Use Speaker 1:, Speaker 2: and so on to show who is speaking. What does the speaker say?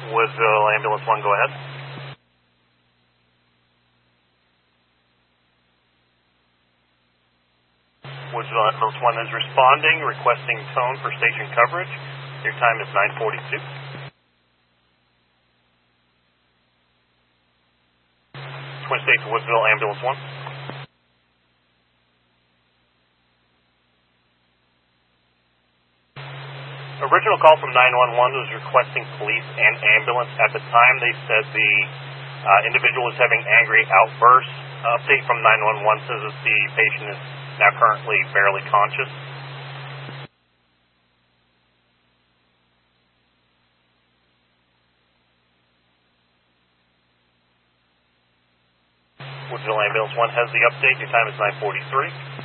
Speaker 1: Woodsville Ambulance 1, go ahead. Woodsville Ambulance 1 is responding, requesting tone for station coverage. Your time is 9:42. Twin States Woodsville Ambulance 1. Original call from 911 was requesting police and ambulance. At the time, they said the individual was having angry outbursts. Update from 911 says that the patient is now currently barely conscious. Woodsville Ambulance 1 has the update. Your time is 9:43.